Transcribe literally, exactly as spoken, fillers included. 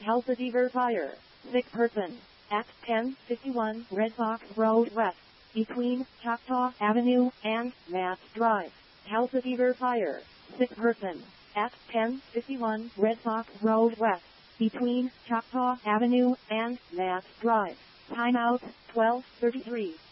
Calcasiver Fire. Sick person. At ten fifty-one Red Fox Road West. Between Choctaw Avenue and Mass Drive. Calcasiver Fire. Sick person. At ten fifty-one Red Fox Road West. Between Choctaw Avenue and Mass Drive. Timeout twelve thirty-three.